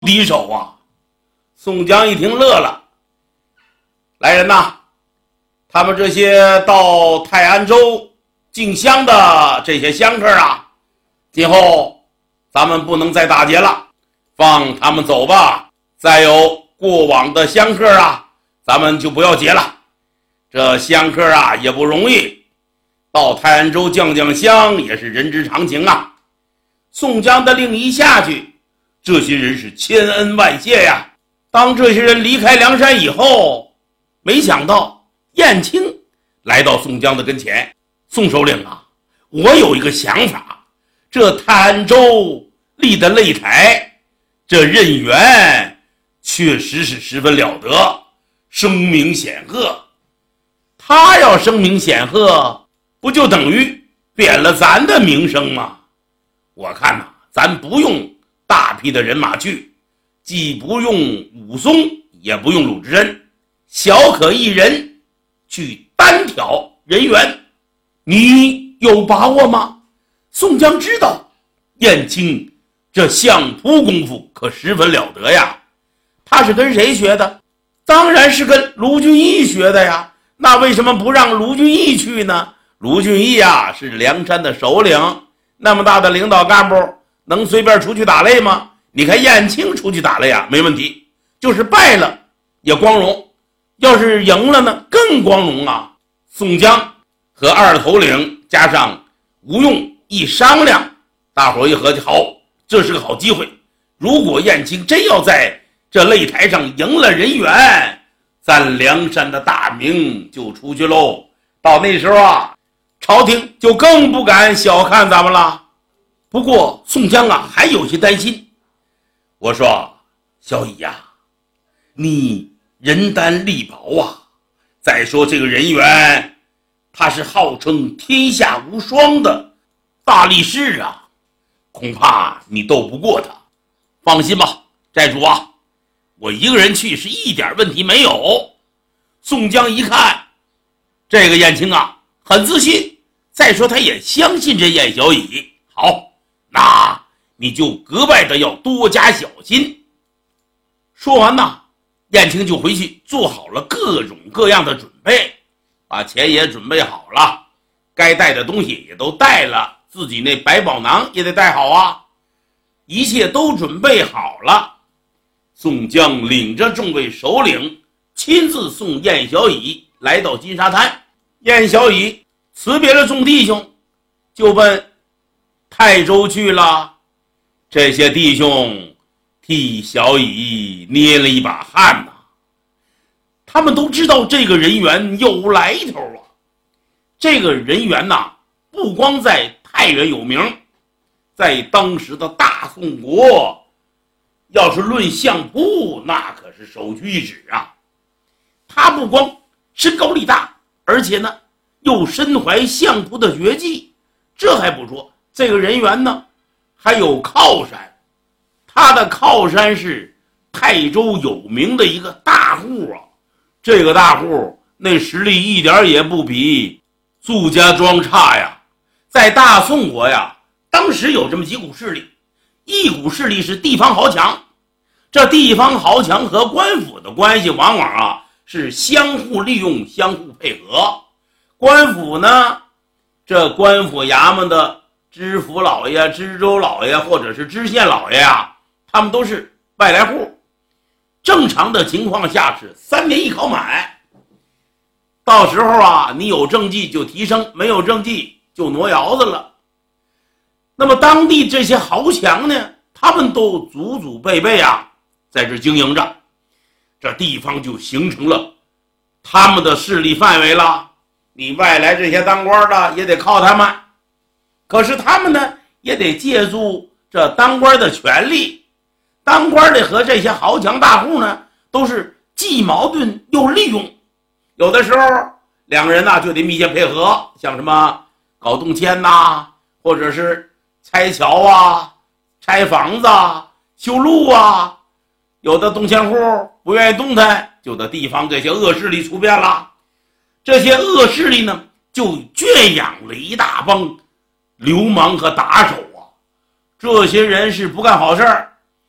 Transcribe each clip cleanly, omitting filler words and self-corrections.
敌手啊！宋江一听乐了，来人呐，他们这些到泰安州进香的这些香客啊，今后咱们不能再打劫了，放他们走吧。再有过往的香客啊，咱们就不要劫了。这香客啊也不容易，到泰安州降降香也是人之常情啊。宋江的令一下去，这些人是千恩万谢呀。当这些人离开梁山以后，没想到燕青来到宋江的跟前，宋首领啊，我有一个想法，这泰安州立的擂台，这任员确实是十分了得，声名显赫。他要声名显赫，不就等于贬了咱的名声吗？我看呐，咱不用大批的人马去，既不用武松，也不用鲁智深，小可一人去单挑人员，你有把握吗？宋江知道燕青这相扑功夫可十分了得呀，他是跟谁学的？当然是跟卢俊义学的呀。那为什么不让卢俊义去呢？卢俊义啊是梁山的首领，那么大的领导干部能随便出去打擂吗？你看燕青出去打擂啊，没问题，就是败了也光荣，要是赢了呢更光荣啊。宋江和二头领加上吴用一商量，大伙一合计，好，这是个好机会。如果燕青真要在这擂台上赢了人员，咱梁山的大名就出去喽。到那时候啊，朝廷就更不敢小看咱们了。不过宋江啊还有些担心，我说小乙呀，你人单力薄啊，再说这个人员他是号称天下无双的大力士啊，恐怕你斗不过他。放心吧，寨主啊，我一个人去是一点问题没有。宋江一看这个燕青啊很自信，再说他也相信这燕小乙，好，那你就格外的要多加小心。说完呢，燕青就回去做好了各种各样的准备，把钱也准备好了，该带的东西也都带了，自己那百宝囊也得带好啊，一切都准备好了。宋江领着众位首领亲自送燕小乙来到金沙滩，燕小乙辞别了众弟兄，就奔泰州去了。这些弟兄替小乙捏了一把汗呐，他们都知道这个人员有来头啊。这个人员呐，不光在太原有名，在当时的大宋国，要是论相扑，那可是首屈一指啊。他不光身高力大，而且呢又身怀相扑的绝技。这还不说，这个人员呢还有靠山，他的靠山是泰州有名的一个大户啊。这个大户那实力一点也不比祝家庄差呀。在大宋国呀，当时有这么几股势力，一股势力是地方豪强，这地方豪强和官府的关系往往啊是相互利用，相互配合。官府呢，这官府衙门的知府老爷、知州老爷或者是知县老爷啊，他们都是外来户。正常的情况下是3年一考满，到时候啊你有政绩就提升，没有政绩就挪窑子了。那么当地这些豪强呢，他们都祖祖辈辈啊在这经营着，这地方就形成了他们的势力范围了。你外来这些当官的也得靠他们，可是他们呢也得借助这当官的权力。当官的和这些豪强大户呢都是既矛盾又利用，有的时候两个人呢就得密切配合，像什么搞动迁呐，或者是拆桥啊、拆房子啊、修路啊。有的动迁户不愿意动弹，就得地方这些恶势力出面了。这些恶势力呢就圈养了一大帮流氓和打手啊，这些人是不干好事儿，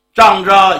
仗着